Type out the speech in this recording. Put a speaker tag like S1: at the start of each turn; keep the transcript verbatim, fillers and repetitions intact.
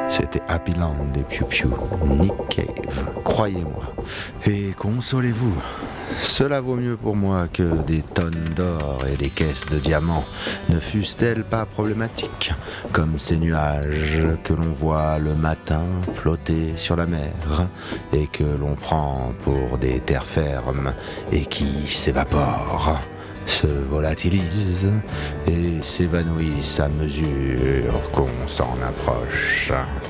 S1: C'était Happy Land des Piu Piu, Nick Cave, croyez-moi. Et consolez-vous, cela vaut mieux pour moi que des tonnes d'or et des caisses de diamants, ne fussent-elles pas problématiques, comme ces nuages que l'on voit le matin flotter sur la mer et que l'on prend pour des terres fermes et qui s'évaporent, se volatilisent et s'évanouissent à mesure qu'on s'en approche.